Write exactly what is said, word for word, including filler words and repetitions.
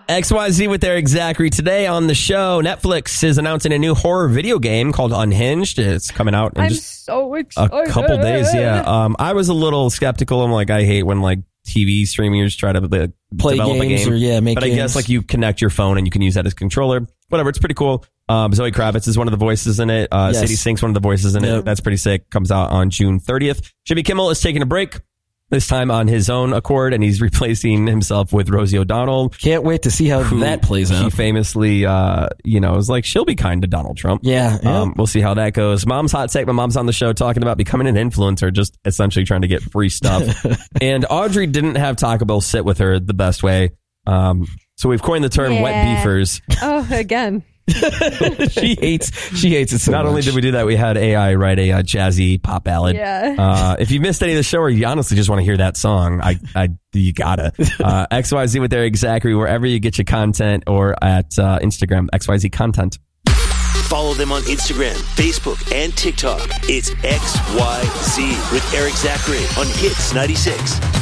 X Y Z with Eric Zachary. Today on the show, Netflix is announcing a new horror video game called Unhinged. It's coming out in I'm just so excited. a couple days. Yeah, um, I was a little skeptical. I'm like, I hate when like T V streamers try to uh, Play develop games a game. or, yeah, make But I games. guess like you connect your phone and you can use that as a controller. Whatever, it's pretty cool. Um, Zoe Kravitz is one of the voices in it. Uh, Yes. Sadie Sink's one of the voices in Yep. it. That's pretty sick. Comes out on June thirtieth. Jimmy Kimmel is taking a break. This time on his own accord, and he's replacing himself with Rosie O'Donnell. Can't wait to see how who that plays He out. famously, uh, you know, was like, she'll be kind to Donald Trump. Yeah, yeah. Um, we'll see how that goes. Mom's hot take. My mom's on the show talking about becoming an influencer, just essentially trying to get free stuff. And Audrey didn't have Taco Bell sit with her the best way. Um, so we've coined the term Yeah. wet beefers. Oh, again. she hates she hates it so Not much. only did we do that, we had A I write a uh, jazzy pop ballad. Yeah. Uh, if you missed any of the show or you honestly just want to hear that song, I, I, you gotta. Uh, X Y Z with Eric Zachary, wherever you get your content, or at uh, Instagram, X Y Z Content. Follow them on Instagram, Facebook, and TikTok. It's X Y Z with Eric Zachary on Hits ninety-six.